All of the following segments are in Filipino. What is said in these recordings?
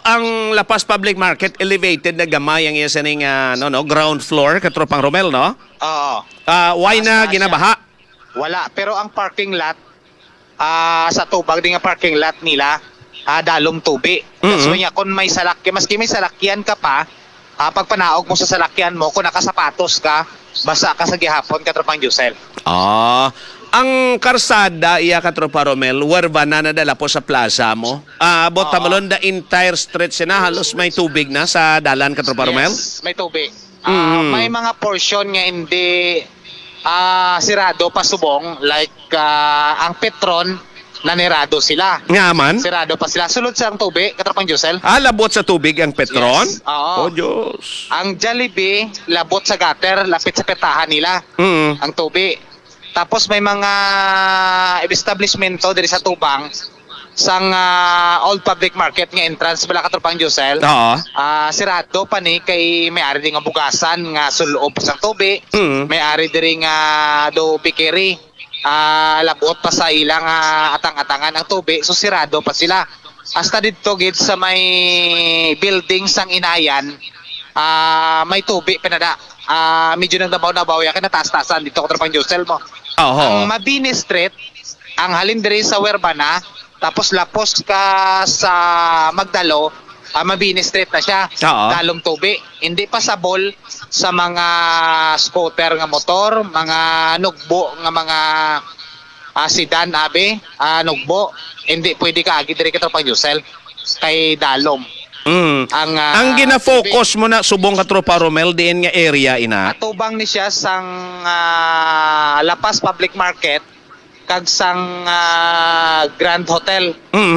ang Lapas Public Market elevated na gamay ang iya sining ground floor katropang Romel, no? Oo. Why na Taas siya. ginabaha? Wala. Pero ang parking lot, sa tubag din nga parking lot nila, dalom tubi. So niya, kung may salakyan, maski may salakyan ka pa, pag panaog mo sa salakyan mo, kung nakasapatos ka, basa ka sa gihapon, katropang Jusel. Ang karsada iya katropa Romel, warba na nadala po sa plaza mo. Abot tamalon the entire stretch na halos may tubig na sa dalan katropa Romel. Yes, may tubig. May mga portion nga hindi sirado pasubong, like ang Petron, nanirado sila. Nga man? Sirado pa sila. Sulod sa ang tubig, katropang Jusel. Labot sa tubig ang Petron? Yes. Oo. Oh, Diyos. Ang Jollibee, labot sa gutter, lapit sa petahan nila. Ang tubig. Tapos may mga establishmento diri sa Tubang sang old public market nga entrance bala katropang Jusel. Oo. Sirado pa ni kay may-ari ding nga bugasan nga suloob sang tubig. May-ari diri nga do bikeri. Labot pa sa ilang atang-atangan ang tubig, so sirado pa sila. Hasta dito gid sa may building sang Inayan, may tubig pinada. Medyo nang nabaw-nabaw ya kay nataas-taasan dito katropang Jusel mo. Ang Mabini Street, ang halin diri sa Werbana, tapos lapos ka sa Magdalo, Mabini Street na siya. Dalom tubi. Hindi pa sabol sa mga scooter nga motor, mga nugbo nga mga sedan abe, nugbo. Hindi pwede ka agi diri katropang Jusel kay dalom. Ang gina-focus mo na subong katropa Romel diin nga area ina. Atubang ni siya sang Lapas Public Market kag sang Grand Hotel.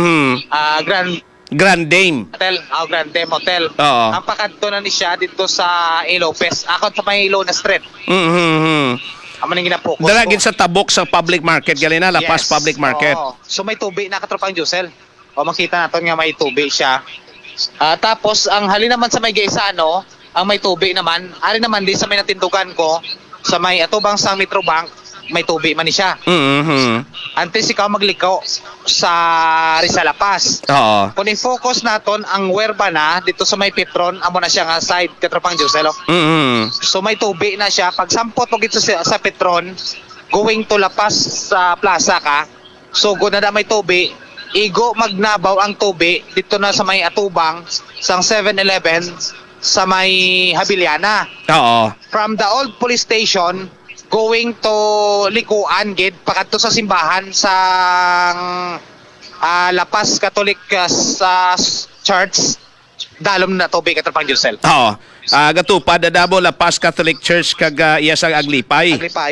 Grand Dame. Hotel, Grand Dame Hotel. Ang pakadto na ni siya dito sa Lopez. Ako sa may Ilona Street. Amo ning gina-focus. Dalagin sa tabok sa public market gali na Lapas Public Market. So may tubig na katropang Jusel. Makita naton nga may tubig siya. Tapos ang halin naman sa may Gaisano, ang may tubig naman, ari naman di sa may natindugan ko, sa may atubang sa Metro Bank, may tubig man ni siya. Antes ikaw maglikaw sa Rizal Lapas. Kung i-focus naton ang Werbana dito sa may Petron, amo na siya nga side katropang Jusel. So may tubig na siya. Pag sampot mo dito sa Petron, going to Lapas sa plaza ka, so na may tubig, igo magnabaw ang tubig dito na sa may Atubang sang 7-Eleven sa may Habiliana. From the old police station going to Likuan gid pakadto sa simbahan sang Lapas Catholic sa church, dalom na tubig katropang Jusel. Gatupad Adabo Lapas Catholic Church kag iya sang Aglipay.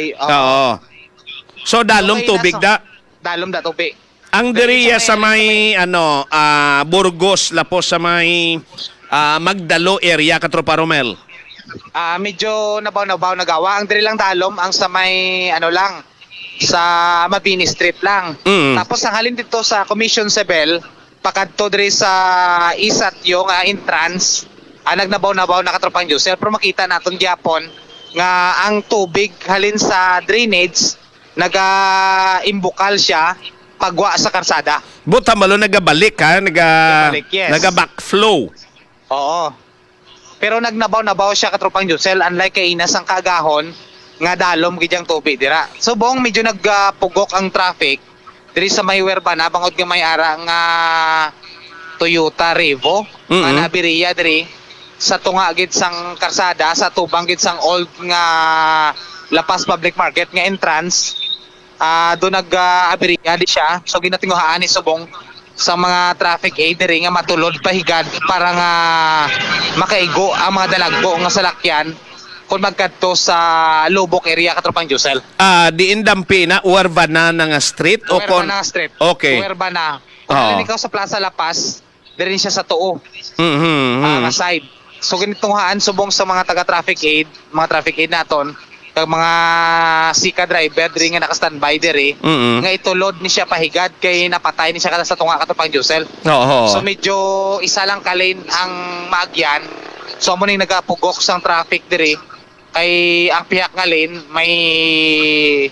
So dalom tubig da. Dalom da tubig. Ang diriya sa may Burgos lapos sa may Magdalo area katropa Romel. Medyo nabaw-nabaw nagawa. Ang diri lang dalom ang sa may lang sa Mabini Street lang. Tapos ang halin dito sa Commission Sebel, pakadto diri sa Isat yung entrance, nagnabaw-nabaw na katropang Jusel. Pero makita naton gyapon nga ang tubig halin sa drainage naga-imbukal siya pagwa sa karsada. Buta malo nagabalik ha, yes. Naga-backflow. Oo. Pero nagnabaw-nabaw siya katropang Jusel, unlike kay Inas ang kagahon nga dalom gidyang tubig dira. So buong medyo nagpugok ang traffic diri sa may Werbana bangod nga may ara nga Toyota Revo nga nabiriya diri sa tunga gid sang karsada, sa tubang gid sang old nga Lapas Public Market nga entrance. Doon nag-abiriya di siya. So ginatinguhaan ni subong sa mga traffic aid diri nga matulod pahigad para nga makaigo ang mga dalagbo nga salakyan kung magkadto sa Lubok area katropang Jusel. Diin dampi na Urbana nga street o kon Urbana street. Okay. Urbana. Kung ikaw sa Plaza Lapas, diri siya sa tuo. Nga side. So ginitinguhaan subong sa mga taga-traffic aid, mga traffic aid naton, kag mga sika driver diri nga naka-standby diri nga itulod ni siya pahigad kay napatay ni siya kada sa tunga katropang Jusel. So medyo isa lang ka lane ang maagyan. So amo ning nagapugok sang traffic diri kay ang piyak nga lane may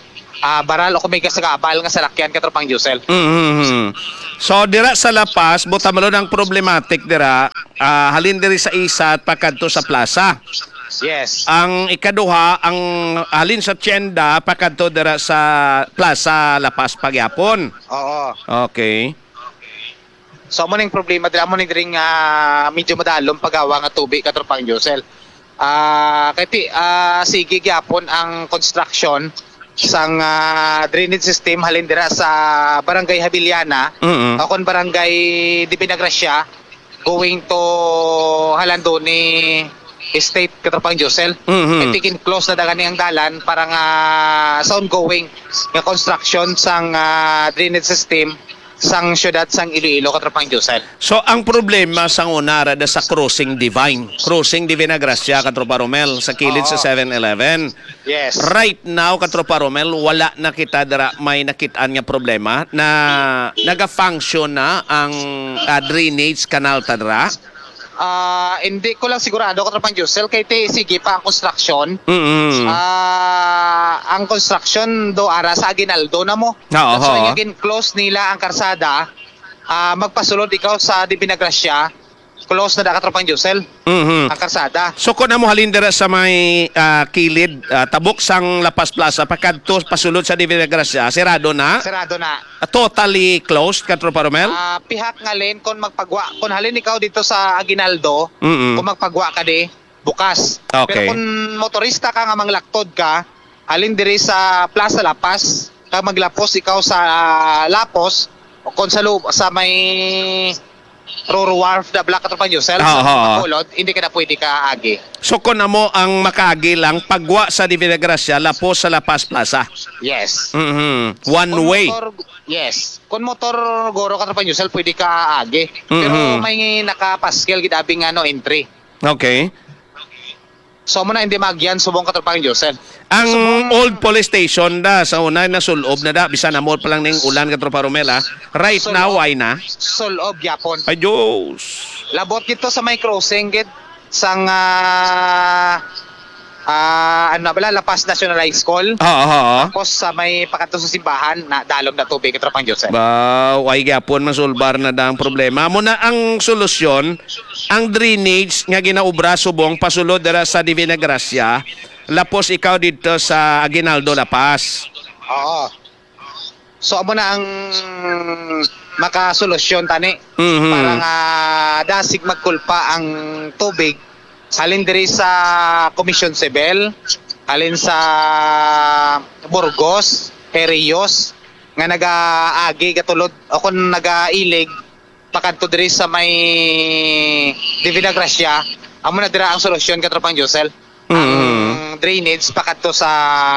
baral o kung may gasagabal nga salakyan katropang Josel. So dira sa Lapas, butamalo ng problematic dira, halin diri sa isa at pakadto sa plaza. Yes. Ang ikaduha, ang halin sa tienda pakadto dira sa plaza Lapas pagyapon. Oo. Okay. So mo ning problema dira mo ning dring medyo madalom pagawa nga tubig katropang Josel. Sige gyapon ang construction sang drainage system halin dira sa Barangay Habiliana o kon Barangay Dipinagracia going to Halandoni Estate katropang Josel. Itikin close na dagani ang dalan para nga sa ongoing nga construction sang drainage system sang syudad sang Iloilo katropang Josel. So ang problema sang una rada sa Crossing Divine Gracia katropa Romel sa kilid sa 7-Eleven. Yes. Right now katropa Romel wala na kita dira may nakitaan nga problema na naga-function na ang drainage canal ta dira. Hindi ko lang sigurado katropang Josel kay sige pa ang construction. Ang construction do ara sa Aguinaldo na mo. So again close nila ang karsada. Magpasulod ikaw sa Dipinagracia. Close na da katropang Josel. Ang karsada. So kung mo halin dira sa may kilid tabok sang Lapas Plaza pakadto pasulod sa Dipinagracia, serado na. Sarado na. Totally closed katropa Romel. Pihak nga len kung magpagwa. Kung halin ikaw dito sa Aguinaldo, kung magpagwa ka di, bukas. Okay. Pero kung motorista ka nga manglaktod ka, halin diri sa Plaza Lapas, kag maglapos ikaw sa Lapos, o kung sa may Roro Wharf na Black Katropang Josel, Bacolod, hindi ka na pwede ka agi. So kung mo ang makaagi lang pagwa sa Dipinagracia lapos sa Lapas Plaza. Yes. One Kung way. Yes. Kung motor goro Katropang Josel, pwede ka agi. Pero may nakapaskel gidabing entry. Okay. So mo na hindi magyan subong Katropang Josel. Ang old police station da sa una na sulob na da bisan amor pa lang ning ulan katropa Romela. Right Sulob. now ay na. Sulob yapon. Ay Diyos. Labot gito sa may crossing gid sang Lapas National High School. Tapos sa may pakato sa simbahan na dalom na tubig Katropang Josel. Ay gyapon masulbar na da ang problema. Mo na ang solusyon, ang drainage nga ginaubra subong pasulod dira sa Divina Gracia. Lapos ikaw dito sa Aguinaldo Lapas. Oo. So amo na ang makasolusyon tani para nga dasig magkulpa ang tubig halin diri sa Commission Civil, halin sa Burgos, Perios nga nagaagi katulod o kun nagailig pakadto diri sa may Divina Gracia. Amo na dira ang solusyon katropang Josel. Ang drainage pakadto sa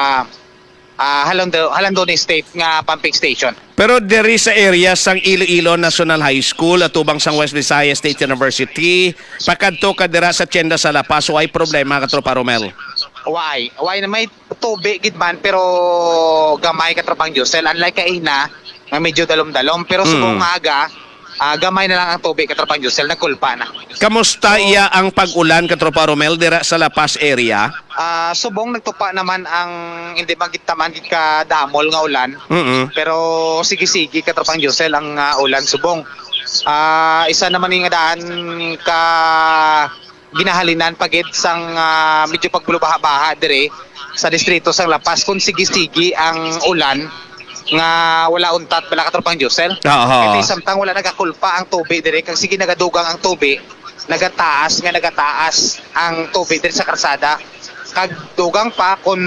Halandoni State nga pumping station. Pero diri sa area sang Iloilo National High School at tubang sang West Visayas State University, pakadto ka dira sa tienda sa Lapas, way problema katropa Romel. Why na may tubig gid man pero gamay katropang Josel, unlike kaina nga medyo dalom-dalom pero subong aga gamay na lang ang tubig katropang Josel, nagkulpa na. Kamusta iya ang pag-ulan katropa Romel dira sa Lapas area? Subong nagtupa naman ang hindi magitaman gid ka damol nga ulan. Pero sige-sige katropang Josel ang ulan subong. Isa naman nga daan ka ginahalinan pagid sang medyo pagbulubaha-baha dire sa distrito sang Lapas kung sige-sige ang ulan nga wala untat bala katropang Josel. Kasi samtang wala nagakulpa ang tubig dire kag sige nagadugang ang tubig, nagataas ang tubig dire sa karsada. Kag dugang pa kun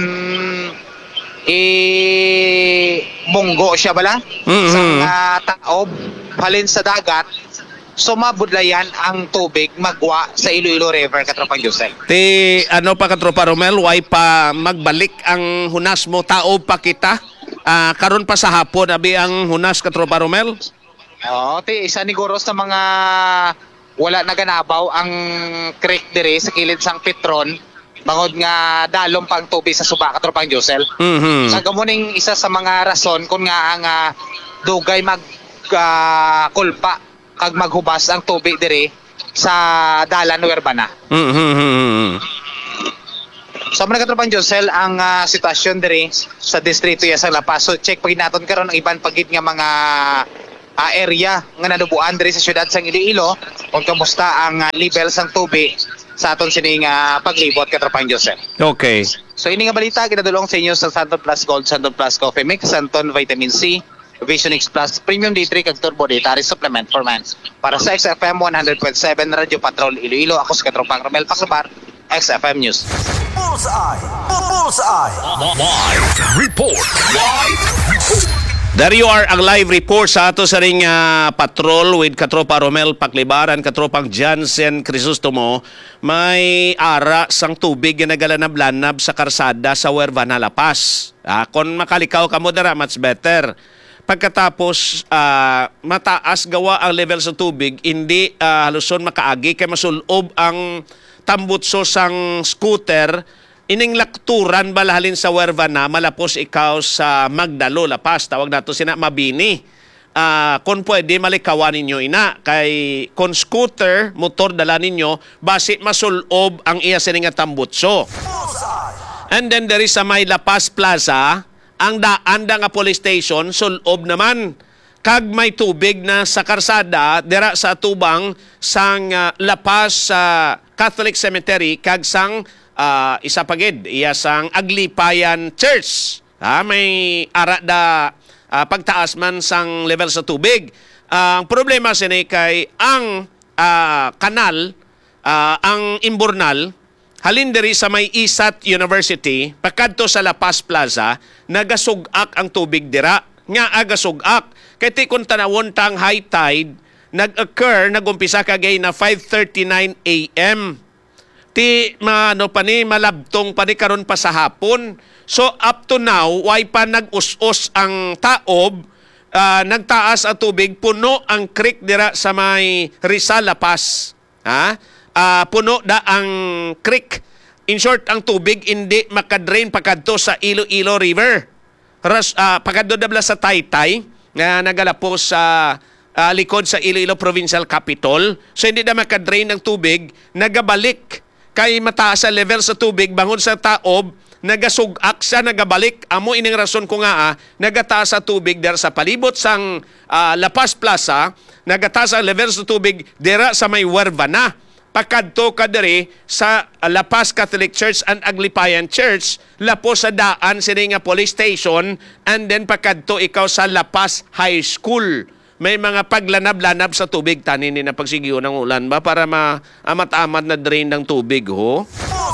bunggo siya bala sang taob halin sa dagat, sumabudlayan ang tubig magwa sa Iloilo River katropang Josel. Ti ano pa katropa Romel, way pa magbalik ang hunas mo taob pa kita. Karon pa sa hapon abi ang hunas katropa Romel. Isa ni Goros sa mga wala naganabaw ang creek dire sa kilid sang Petron bangod nga dalom pang tubig sa suba katropang Josel. Nagamuning isa sa mga rason kung nga ang dugay kulpa kag maghubas ang tubig dire sa dalan Nuerbana. So mga katropang Josel, ang sitwasyon diri sa distrito ya sa La Paz. So check pagid naton karon ang iban pagid nga mga area nga nadubuan diri sa syudad sang Iloilo kung kamusta ang level sang tubig sa aton sining paglibot katropang Josel. Okay. So ini nga balita ginadulong sa inyo sa Santon Plus Gold, Santon Plus Coffee Mix, Santon Vitamin C, Vision X Plus, Premium D3 kag Turbo Dietary Supplement for Men. Para sa XFM 100.7 Radio Patrol Iloilo, ako si Katropang Romel Paclabar, XFM News. Bullseye! Bullseye! Live report. Live report. There you are, ang live report sa ato sa ring patrol with Katropa Romel Paclibaran, Katropang Jansen Crisostomo. May ara sang tubig na nagalanab-lanab sa karsada sa Huervan La Paz. Kung makalikaw ka mo dara, much better. Pagkatapos mataas gawa ang level sa tubig, hindi haluson makaagi kay masulob ang tambutso sang scooter, ining lakturan balahalin sa Huervan na malapos ikaw sa Magdalo, La Paz, tawag nato sina Mabini. Kung pwede malikawan ninyo ina kay kon scooter motor dala ninyo basi masulob ang iya sining nga tambutso. And then there is sa may La Paz Plaza, ang daan da nga police station sulob naman. Kag may tubig na sa karsada dira sa tubang sang La Paz Catholic Cemetery kag sang isa pagid iya sang Aglipayan Church. May ara da pagtaas man sang level sa tubig. Ang problema sini kay ang kanal, ang imburnal halin diri sa may ISAT University pakadto sa La Paz Plaza, nagasugak ang tubig dira. Nga agasugak kay ti kun tanawon tang high tide nag-occur, nagumpisa kagay na 5:39 AM. Ti malabtong pa ni karon pa sa hapon. So up to now, way pa nag-us-us ang taob, nagtaas ang tubig, puno ang creek dira sa may Rizal La Paz. Puno da ang creek. In short, ang tubig hindi makadrain pakadto sa Iloilo River. Pakadto dabla sa Taytay na nagalapos sa likod sa Iloilo Provincial Capital. So hindi na makadrain ng tubig, nagabalik kay mataas sa level sa tubig bangon sa taob, nagasugak sa nagabalik. Amo ining rason ko nga nagataas sa tubig dira sa palibot sang La Paz Plaza, nagataas ang level sa tubig dira sa may Huervan na. Pakadto ka diri sa La Paz Catholic Church and Aglipayan Church, lapos sa daan sini nga police station, and then pakadto ikaw sa La Paz High School. May mga paglanab-lanab sa tubig tanin ni na pagsigyo ng ulan ba para maamat-amat na drain ng tubig ho.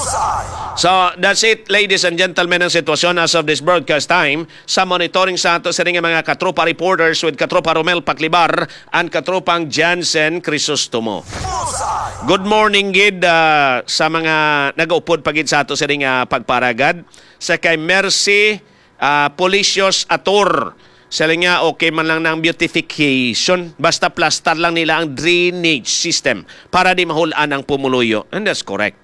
So, that's it, ladies and gentlemen, ang sitwasyon as of this broadcast time sa monitoring sa ato sa ring mga Katropa reporters with Katropa Romel Paclibar and Katropang Jansen Crisostomo. Good morning, gid, sa mga nag-upod pagid sa ato sa ring pagparagad. Sa kay Mercy Policios Ator. Sila nga okay man lang ng beautification. Basta plaster lang nila ang drainage system para di mahulaan ang pumuluyo. And that's correct.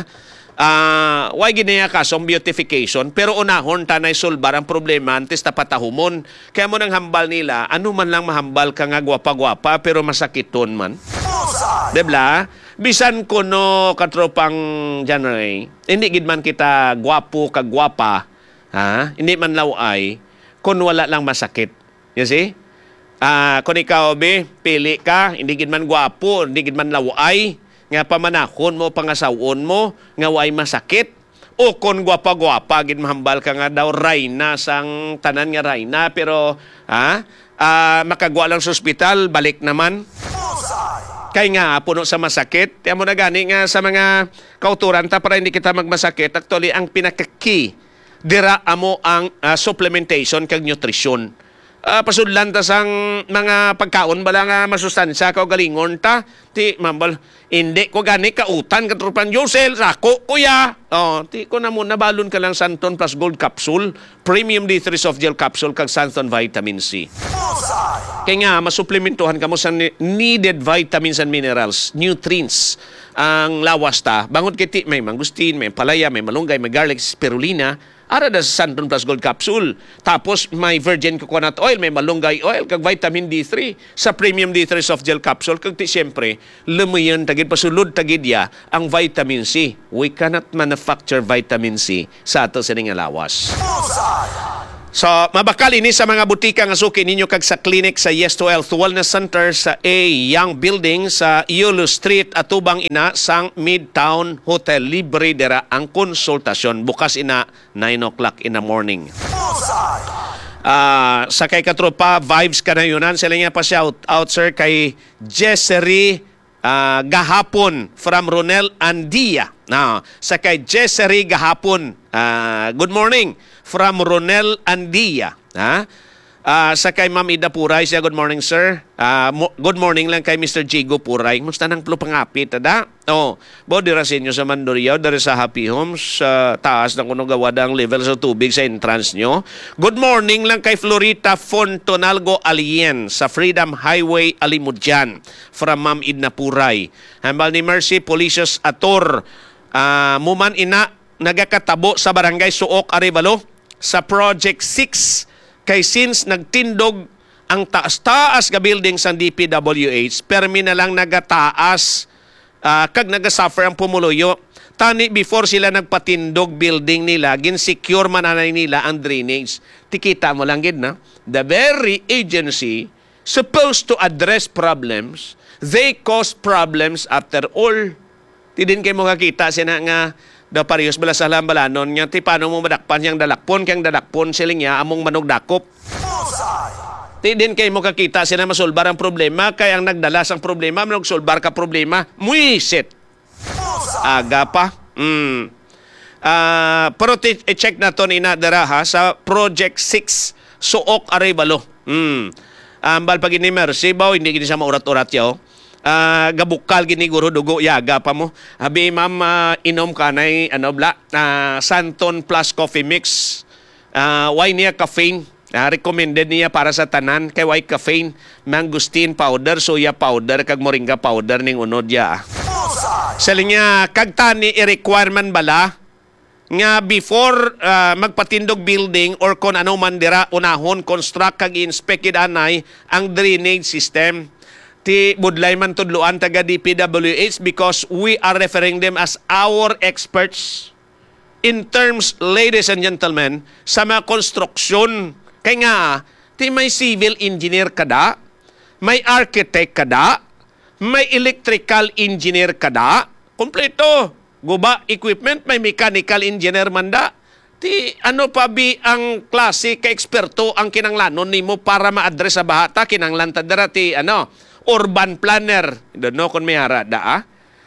Why ginaya kasong beautification pero unahon tanay sulbar ang problema antes na patahumon. Kaya mo nang hambal nila, ano man lang mahambal ka nga gwapa-gwapa pero masakiton man. Debla? Bisan ko no Katropang January, hindi gid man kita gwapo kagwapa, hindi man laway, kung wala lang masakit. You see? Kung ikaw, pili ka, hindi gid man gwapo, hindi gid man laway, nga pamanahon mo, pangasawon mo, nga way masakit. O kung gwapa-gwapa, gid mahambal ka nga daw, rayna, sang tanan nga rayna, pero makagwa lang sa ospital, balik naman. Kaya nga, puno sa masakit. Kaya mo na gani nga sa mga kauturan ta para hindi kita magmasakit. Actually, ang pinaka-key, dira amo ang supplementation kag nutrition. Pasudlan ta sang mga pagkaon bala nga masustansya ka o galingon ta. Ti mambal, hindi ko gani kautan Katropang Josel, sako kuya. Ti ko na muna balon ka lang Santon Plus Gold Capsule, Premium D3 Soft Gel Capsule kag Santon Vitamin C. Kaya nga, masuplementuhan ka mo sa needed vitamins and minerals, nutrients, ang lawas ta. Bangod kiti, may mangustin, may palaya, may malunggay, may garlic, spirulina, Ara da sa Santon Plus Gold Capsule. Tapos may virgin coconut oil, may malunggay oil, kag vitamin D3 sa premium D3 soft gel capsule. Kag ti siyempre, lumayan tagid, pasulod tagid ya ang vitamin C. We cannot manufacture vitamin C sa ato sining alawas. So, mabakal ini sa mga butika nga suki ninyo kag sa clinic sa Yes to Health Wellness Center sa A Young Building sa Iolo Street atubang ina sang Midtown Hotel. Libre dera ang konsultasyon. Bukas ina 9 o'clock in the morning. Sa kay katropa, vibes ka na yunan. Sila nga pa shout out sir kay Jessery Gahapon from Ronel Andia. Sa kay Jessery Gahapon, good morning from Ronel Andia. Sa kay Ma'am Ida Puray, siya, good morning sir. Good morning lang kay Mr. Jigo Puray. Musta nang pangapit, tada? Bodi rasin nyo sa Mandurriao, dari sa Happy Homes, sa taas ng kuno gawadang level sa tubig sa entrance nyo. Good morning lang kay Florita Fontonalgo Alien sa Freedom Highway Alimujan from Ma'am Ida Puray. Hambal ni Mercy Policios Ator, muman ina nagakatabo sa Barangay Suok Arevalo sa Project 6 kay since nagtindog ang taas-taas nga building sa DPWH permi na lang nagataas kag nagasuffer ang pumuluyo tani before sila nagpatindog building nila ginsecure mananay nila ang drainage. Tikita mo lang gid na the very agency supposed to address problems, they cause problems after all. Tidin kay mo kakita sina nga da parehas bala sa balanon nya ti paano mo madakpan yang dalakpon kang dalakpon siling ya among manugdakop. Ti din kay mo kakita sila masolbar ang problema kay ang nagdala sang problema manugsolbar ka problema muisit. Aga pa. Pero i-check na to ni Nadara ha sa Project 6 Suok Arevalo. Ambal pag ni Mercy baw hindi gini sa maurat-urat yaw. Gabukal gini guro dugo yaga pa mo. Habi ma'am inom ka na Santon Plus Coffee Mix. Why niya caffeine? Recommended niya para sa tanan kay why caffeine, mangosteen powder, soya powder kag moringa powder ning unod ya. Sa linya kag tani i-requirement bala nga before magpatindog building or kon ano man dira unahon construct kag inspect anay ang drainage system. Ti budlay man tudluan taga DPWH because we are referring them as our experts in terms, ladies and gentlemen, sa mga konstruksyon. Kaya nga, ti may civil engineer kada, may architect kada, may electrical engineer kada, kompleto. Guba equipment, may mechanical engineer manda. Ti ano pa bi ang klase ka eksperto ang kinanglanon nimo para ma-address sa bahata kinanglan tadara ti urban planner. Don't know kung may harada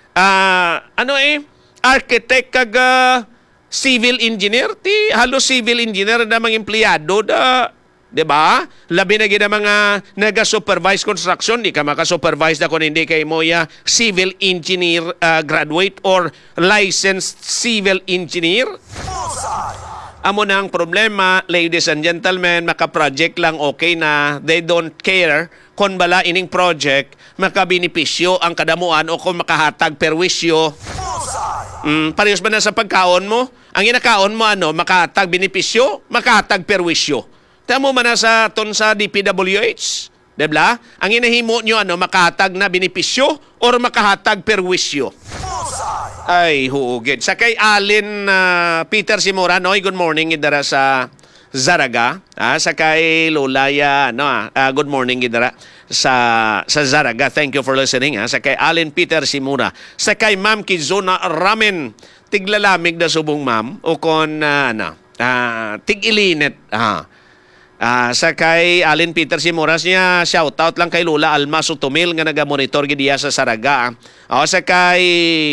architect kag civil engineer ti halos civil engineer na mga empleyado da, di ba? Labi na gina mga naga-supervise construction, di ka maka-supervise na kung hindi kay mo ya civil engineer graduate or licensed civil engineer. Amo na ang problema, ladies and gentlemen, maka-project lang okay na. They don't care kung bala ining project, makabinipisyo ang kadamuan o kung makahatag perwisyo. Parehas ba na sa pagkaon mo? Ang inakaon mo makahatag binipisyo, makahatag perwisyo. Tamo man na sa ton sa DPWH, diba? Ang inahimo nyo makahatag na binipisyo or makahatag perwisyo. Ay, huugid. Sa kay Alin Peter Simora, good morning idara sa Zaraga. Sa kay Lolaya, good morning idara sa Zaraga. Thank you for listening. Sa kay Alin Peter Simura. Sa kay Ma'am Kizona Ramen, tiglalamig na subong ma'am. O kon, tig-ilinet. Sa kay Alin Peter Simuras niya, shoutout lang kay Lola Alma Sutumil nga naga-monitor gidiya sa Saraga. Sa kay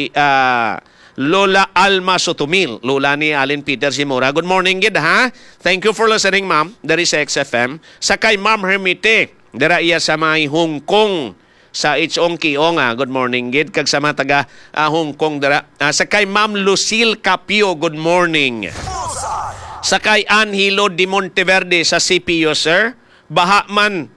Lola Alma Sutumil, Lola ni Alin Peter Simura. Good morning gid ha. Thank you for listening ma'am. Dari sa XFM. Sa kay Ma'am Hermite, dara iya sa may Hong Kong sa Ichong Kiong. Good morning gid kag sa mga taga Hong Kong dara. Sa kay Ma'am Lucille Capio, good morning. Sa kay Angelo de Monteverde sa CPU, sir. Baha man,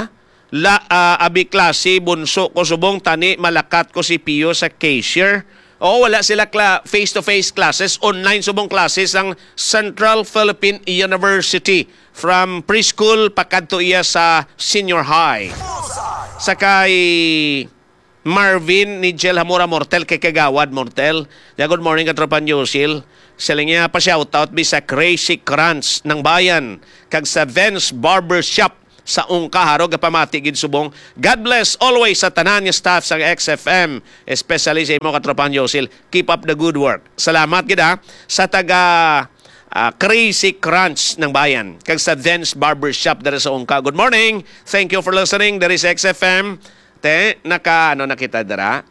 abi klase, bunso ko subong tani, malakat ko si Pio sa cashier. O wala sila face-to-face classes, online subong classes ang Central Philippine University from preschool pakadto iya sa senior high. Sakay Marvin ni Jel Hamura Mortel kay Kagawad Mortel. Good morning katropan Yosil. Sila niya pa shoutout sa Crazy Crunch ng bayan kag sa Vince Barber Shop sa Ungkaharo gapamati gid subong. God bless always sa tanan nga staff sa XFM, especially sa imo katropan Yosil. Keep up the good work. Salamat gid sa taga Crazy Crunch ng bayan kag sa Vince Barber Shop dere sa Ungka. Good morning. Thank you for listening. There is XFM. Nakita dara?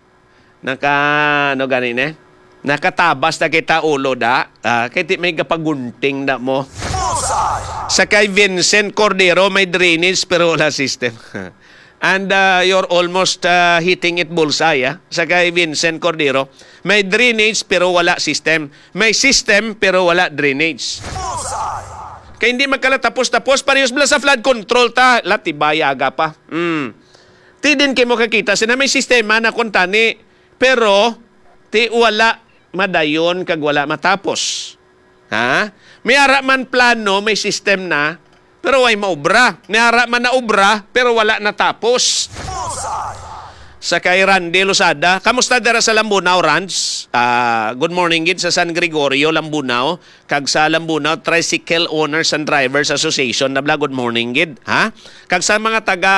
Nakatabas na kita ulo da. Kaya may kapagunting na mo. Sa kay Vincent Cordero, may drainage pero wala system. And you're almost hitting it bullseye. Sa kay Vincent Cordero, may drainage pero wala system. May system pero wala drainage. Kaya hindi magkalatapos-tapos. Parehas bala sa flood control ta. Latibaya aga pa. Ti din kayo makakita sina may sistema na kuntani pero ti wala madayon kag wala matapos. May ara man plano, may system na pero way maobra. May ara man na obra pero wala natapos. Sa kay Randy Losada, kamusta dara sa Lambunaw Ranch? Good morning gid sa San Gregorio Lambunaw kag sa Lambunaw Tricycle Owners and Drivers Association nabla good morning gid kag sa mga taga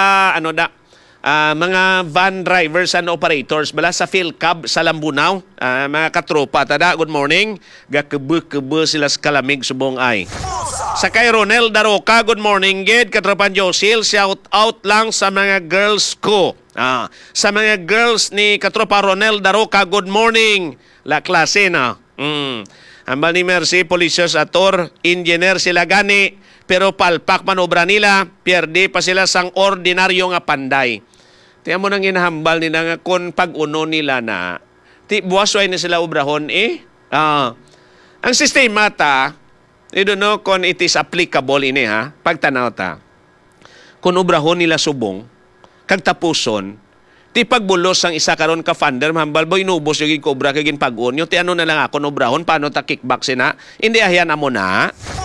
mga van drivers and operators bala sa PhilCab sa Lambunaw, mga katropa tada, good morning. Gakebe sila sa kalamig subong ay. Sa kay Ronel Daroca, good morning gid katropan Josil, shout out lang sa mga girls ko. Sa mga girls ni katropa Ronel Daroca, good morning. La klase na. Ambal ni Mercy, Policios Ator, engineer sila gani, pero palpak manobra nila, pierde pa sila sang ordinaryo nga panday. Tiyan mo nang inahambal nila nga kung pag-uno nila na ti buwasway na sila obrahon ang sistema ta, I don't know kung it is applicable ini pagtanaw ta. Kung obrahon nila subong, kag tapuson, ti pagbulos ang isa karon ka funder, mahambal boy inubos yung kobra kagin pag-unyo, ti ano na lang ako obrahon, paano ta kickback sina? Hindi ahyan amo na.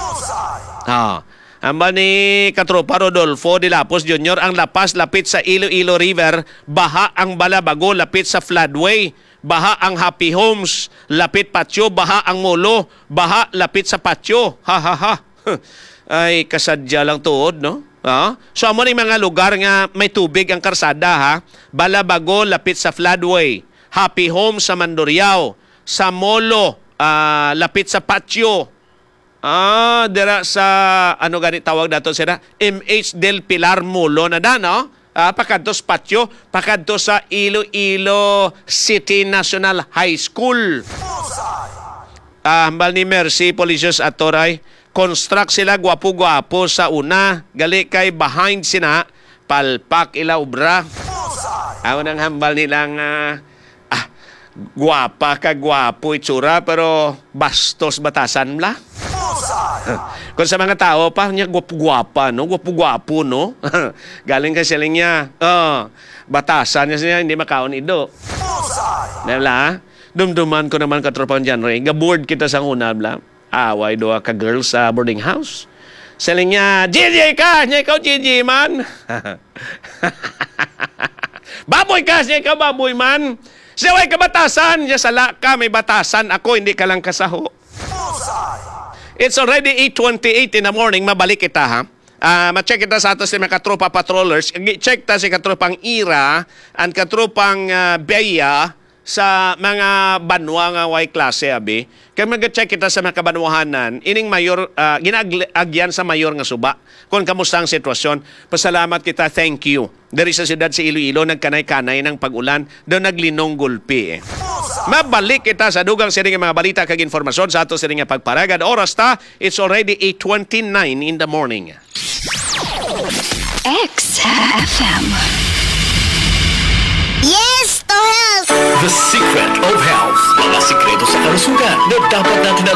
Amba ni katropa Rodolfo de Lapos Jr., ang lapas lapit sa Iloilo River, baha ang Balabago lapit sa floodway, baha ang Happy Homes lapit patio, baha ang Molo, baha lapit sa patio. Ay kasadya lang tuod, no? So amo ni mga lugar nga may tubig ang karsada Balabago lapit sa floodway, Happy Homes sa Mandurriao, sa Molo lapit sa patio. Dira sa, ano ganit tawag dato sila? MH del Pilar Mulo na da, no? Pakadto sa patio, pakadto sa Iloilo City National High School. Hambal ni Mercy, Policios Atoray, construct sila gwapo-gwapo sa una, gali kay behind sina, palpak ila ubra. Ako nang hambal nilang, gwapa ka gwapo itsura, pero bastos batasan la. Kung sa mga tao pa niya gwapo-gwapa, no? Gwapo-gwapo, no? Galing ka sila niya. Batasan niya siya, hindi makaon ido. Nala, dumduman ko naman katropang dyan, Ray. Gaboard kita sa una, bla. Away doa ka girls sa boarding house. Sila niya, JJ ka! Niya ikaw, JJ man! Baboy ka! Niya ikaw, baboy man! Siya, way ka batasan! Niya sala ka, may batasan. Ako, hindi ka lang kasaho. It's already 8:28 in the morning. Mabalik kita, ma-check kita sa atos si mga katropa patrollers. Check ta si katropang Ira and katropang Beya sa mga banwa nga way klase, abi. Kaya mag-check kita sa mga kabanwahanan, ining mayor, ginagyan sa mayor nga suba. Kung kamusta ang sitwasyon, pasalamat kita, thank you. Dari sa siyudad sa Iloilo, nagkanay-kanay ng pag-ulan, doon naglinong gulpi. Mabalik kita sa dugang siring mga balita kag informasyon sa ato siring pagparagad. Oras ta, it's already 8:29 in the morning. XFM. Yes to health! The secret of health. Mga sikreto sa kalusugan na dapat natin alamin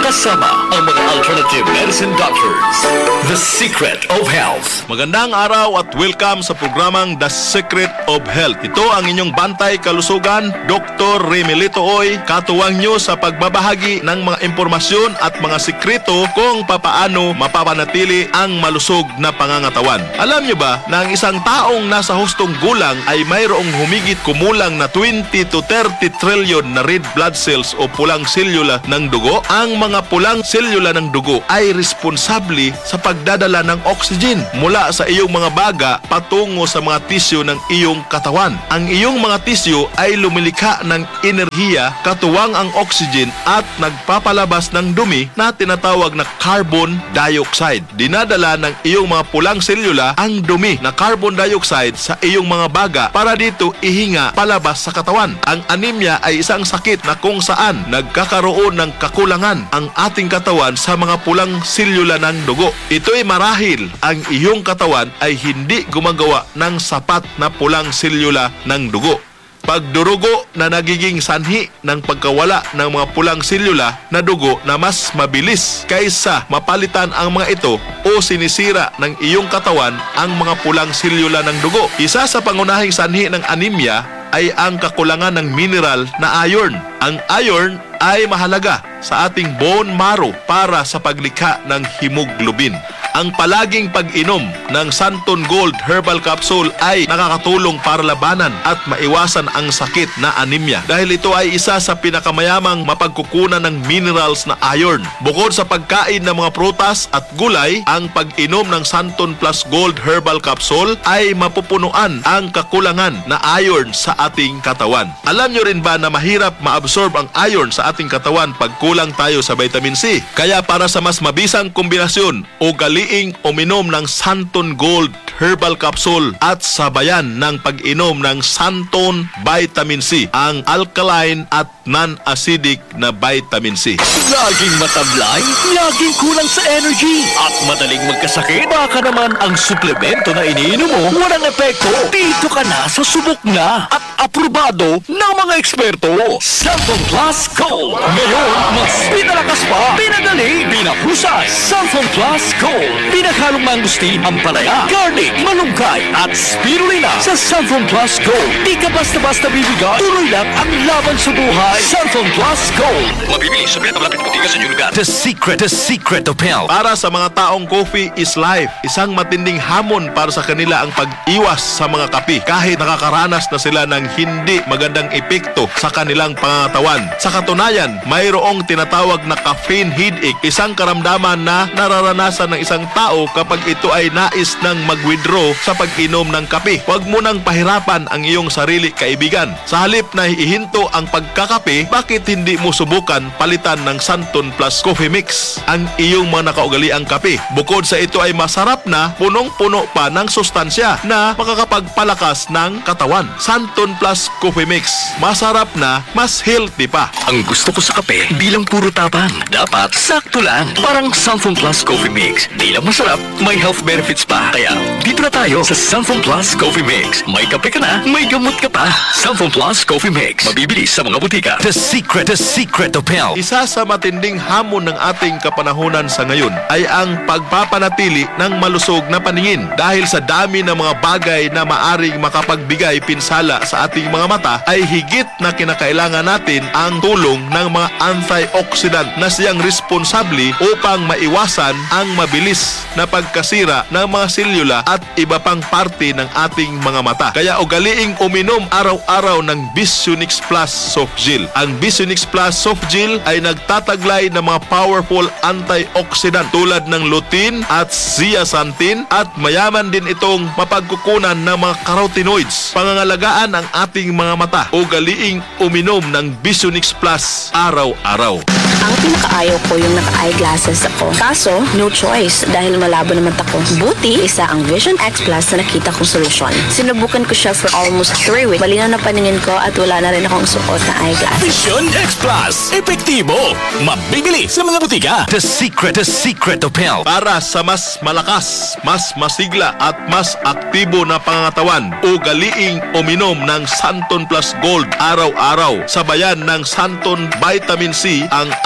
kasama ang mga alternative medicine doctors. The Secret of Health. Magandang araw at welcome sa programang The Secret of Health. Ito ang inyong bantay kalusugan, Dr. Remelito Oy, katuwang nyo sa pagbabahagi ng mga impormasyon at mga sikreto kung papaano mapapanatili ang malusog na pangangatawan. Alam nyo ba na ang isang taong nasa hustong gulang ay mayroong humigit kumulang na 20 to 30 trillion na red blood cells o pulang selula ng dugo? Ang mga pulang selula ng dugo ay responsable sa pagdadala ng oxygen mula sa iyong mga baga patungo sa mga tisyo ng iyong katawan. Ang iyong mga tisyo ay lumilikha ng enerhiya katuwang ang oxygen at nagpapalabas ng dumi na tinatawag na carbon dioxide. Dinadala ng iyong mga pulang selula ang dumi na carbon dioxide sa iyong mga baga para dito ihinga palabas sa katawan. Ang anemia ay isang sakit na kung saan nagkakaroon ng kakulangan ang ating katawan sa mga pulang selula ng dugo. Ito'y marahil ang iyong katawan ay hindi gumagawa ng sapat na pulang selula ng dugo. Pagdurugo na nagiging sanhi ng pagkawala ng mga pulang selula na dugo na mas mabilis kaysa mapalitan ang mga ito o sinisira ng iyong katawan ang mga pulang selula ng dugo. Isa sa pangunahing sanhi ng anemia ay ang kakulangan ng mineral na iron. Ang iron ay mahalaga sa ating bone marrow para sa paglikha ng hemoglobin. Ang palaging pag-inom ng Santon Gold Herbal Capsule ay nakakatulong para labanan at maiwasan ang sakit na anemia dahil ito ay isa sa pinakamayamang mapagkukunan ng minerals na iron. Bukod sa pagkain ng mga prutas at gulay, ang pag-inom ng Santon Plus Gold Herbal Capsule ay mapupunuan ang kakulangan na iron sa ating katawan. Alam nyo rin ba na mahirap ma-absorb ang iron sa ating katawan pag kulang tayo sa vitamin C? Kaya para sa mas mabisang kombinasyon o galiing uminom ng Santon Gold Herbal Capsule at sabayan ng pag-inom ng Santon Vitamin C, ang alkaline at non-acidic na vitamin C. Laging matablay, laging kulang sa energy, at madaling magkasakit. Baka naman ang suplemento na iniinom mo walang epekto. Dito ka na sa subok na at aprobado ng mga eksperto. Santon Plus Gold. Ngayon, mas pinalakas pa, pinagaling, pinahusay. Santon Plus Gold. Pinaghalong mangustin, ampalaya, garlic, malunggay, at spirulina. Sa Santon Plus Gold, di ka basta-basta bibigay. Tuloy lang ang laban sa buhay. Santon Plus Gold. Mabibili sa Beta Malapit Butika sa inyong lugar. The Secret of Health. Para sa mga taong coffee is life, isang matinding hamon para sa kanila ang pag-iwas sa mga kape kahit nakakaranas na sila ng hindi magandang epekto sa kanilang pangangatawan. Sa katunayan, mayroong tinatawag na caffeine headache, isang karamdaman na nararanasan ng isang tao kapag ito ay nais ng mag-withdraw sa pag-inom ng kape. Huwag mo nang pahirapan ang iyong sarili, kaibigan. Sa halip na hihinto ang pagkakape, bakit hindi mo subukan palitan ng Santon Plus Coffee Mix ang iyong mga nakaugaliang kape? Bukod sa ito ay masarap na, punong-puno pa ng sustansya na makakapagpalakas ng katawan. Santon Plus Coffee Mix, masarap na, mas healthy pa. Ang gusto ko sa kape, di lang puro tapang. Dapat sakto lang. Parang Santon Plus Coffee Mix. Di lang masarap, may health benefits pa. Kaya, dito na tayo sa Santon Plus Coffee Mix. May kape ka na, may gamot ka pa. Santon Plus Coffee Mix. Mabibili sa mga butika. The Secret of Health. Isa sa matinding hamon ng ating kapanahunan sa ngayon ay ang pagpapanatili ng malusog na paningin dahil sa dami ng mga bagay na maaring makapagbigay pinsala sa ating mga mata ay higit na kinakailangan natin ang tulong ng mga antioxidant na siyang responsable upang maiwasan ang mabilis na pagkasira ng mga selula at iba pang parte ng ating mga mata. Kaya ugaliing uminom araw-araw ng Bisunix Plus Soft Gel. Ang Bisunix Plus Soft Gel ay nagtataglay ng mga powerful antioxidant tulad ng lutein at zeaxanthin at mayaman din itong mapagkukunan ng mga carotenoids. Pangangalagaan ang ating mga mata. Ugaliing uminom ng Bisunix Plus araw-araw. Ang pinakaayaw ko yung naka-eyeglasses ako. Kaso, no choice dahil malabo naman ako. Buti, isa ang Vision X Plus na nakita kong solusyon. Sinubukan ko siya for almost 3 weeks. Malinaw na paningin ko at wala na rin akong suot na eyeglasses. Vision X Plus. Epektibo. Mabibili sa mga butika. The Secret of Health. Para sa mas malakas, mas masigla at mas aktibo na pangangatawan, ugaliing uminom ng Santon Plus Gold araw-araw. Sabayan ng Santon Vitamin C, ang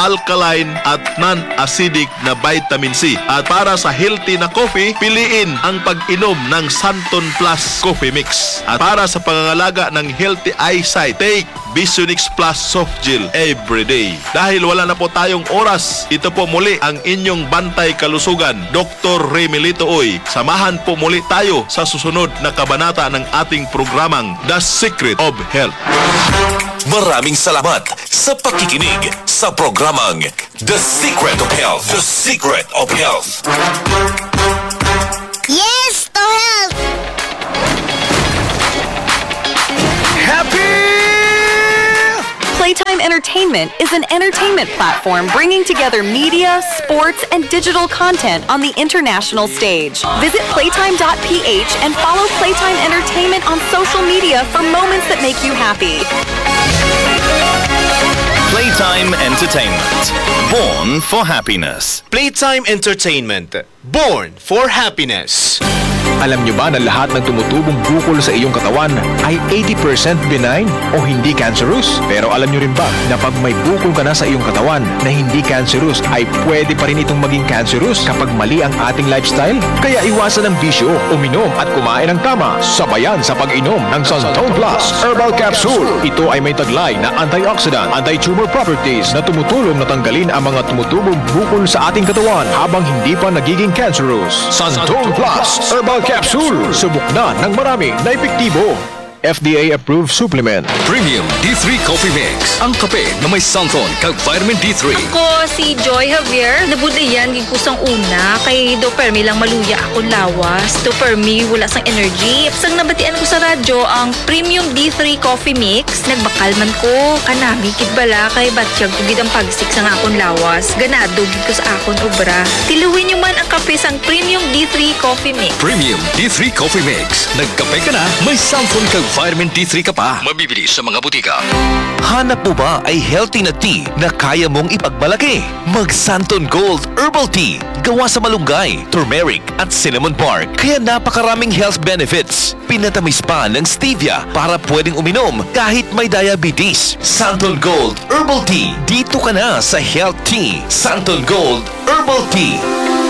alkaline at non-acidic na vitamin C. At para sa healthy na coffee, piliin ang pag-inom ng Santon Plus Coffee Mix. At para sa pangangalaga ng healthy eyesight, take Visionix Plus Soft Gel every day. Dahil wala na po tayong oras, ito po muli ang inyong bantay kalusugan, Dr. Remilito Oy. Samahan po muli tayo sa susunod na kabanata ng ating programang The Secret of Health. Maraming salamat sa pakikinig sa programang The Secret of Health. The Secret of Health. Yes to health! Playtime Entertainment is an entertainment platform bringing together media, sports, and digital content on the international stage. Visit playtime.ph and follow Playtime Entertainment on social media for moments that make you happy. Playtime Entertainment. Born for happiness. Playtime Entertainment. Born for happiness. Alam nyo ba na lahat ng tumutubong bukol sa iyong katawan ay 80% benign o hindi cancerous? Pero alam nyo rin ba na pag may bukol ka na sa iyong katawan na hindi cancerous ay pwede pa rin itong maging cancerous kapag mali ang ating lifestyle? Kaya iwasan ang bisyo, uminom at kumain ng tama, sabayan sa pag-inom ng Santon Plus Herbal Capsule. Ito ay may taglay na antioxidant, anti-tumor properties na tumutulong na tanggalin ang mga tumutubong bukol sa ating katawan habang hindi pa nagiging cancerous. Santon Plus Herbal Capsule. Subok na ng marami na epektibo. FDA-approved supplement. Premium D3 Coffee Mix. Ang kape na may Santon kag vitamin D3. Ako si Joy Javier. Nabudlayan gid ko sang una kay do permi lang maluya akong lawas. Do permi wala sang energy. Sang nabatian ko sa radyo ang Premium D3 Coffee Mix. Nagbakal man ko. Kanami gid bala kay batyag ko gid ang pagsik sang akong lawas. Ganado gid ko sa akong obra. Tiluwin niyo man ang kape sang Premium D3 Coffee Mix. Premium D3 Coffee Mix. Nagkape ka na, may Santon kag vitamin D3 ka pa. Mabibili sa mga butika. Hanap mo ba ay healthy na tea na kaya mong ipagmalaki? Mag Santon Gold Herbal Tea. Gawa sa malunggay, turmeric at cinnamon bark. Kaya napakaraming health benefits. Pinatamis pa ng stevia para pwedeng uminom kahit may diabetes. Santon Gold Herbal Tea. Dito ka na sa Health Tea. Santon Gold Herbal Tea.